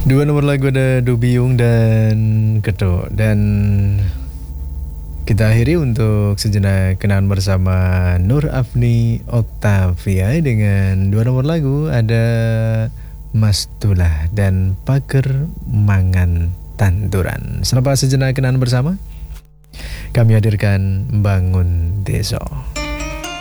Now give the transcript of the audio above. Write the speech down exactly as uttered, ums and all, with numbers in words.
Dua nomor lagu ada Dubiung dan Keto. Dan kita akhiri untuk sejenak kenaan bersama Nur Afni Oktavia dengan dua nomor lagu ada Mas Tulah dan Pager Mangan Tanduran. Selepas sejenak kenaan bersama, kami hadirkan Bangun Deso.